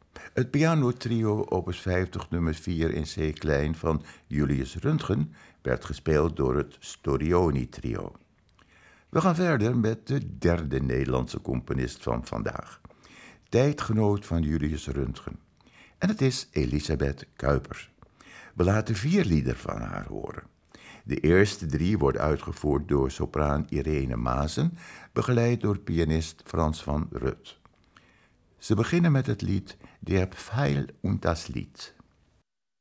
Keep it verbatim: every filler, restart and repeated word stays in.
Het pianotrio opus vijftig nummer vier in C-klein van Julius Röntgen werd gespeeld door het Storioni-trio. We gaan verder met de derde Nederlandse componist van vandaag. Tijdgenoot van Julius Röntgen. En het is Elisabeth Kuipers. We laten vier lieder van haar horen. De eerste drie worden uitgevoerd door sopraan Irene Maassen, begeleid door pianist Frans van Rutt. Ze beginnen met het lied Der Pfeil und das Lied.